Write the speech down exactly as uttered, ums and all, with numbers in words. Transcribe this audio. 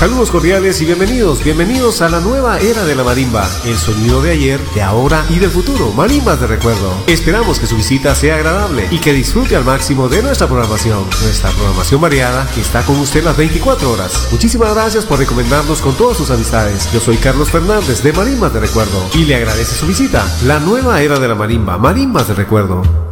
Saludos cordiales y bienvenidos, bienvenidos a la nueva era de la marimba, el sonido de ayer, de ahora y del futuro, marimbas de recuerdo. Esperamos que su visita sea agradable y que disfrute al máximo de nuestra programación, nuestra programación variada que está con usted las veinticuatro horas. Muchísimas gracias por recomendarnos con todas sus amistades. Yo soy Carlos Fernández de Marimbas de Recuerdo y le agradece su visita, la nueva era de la marimba, marimbas de recuerdo.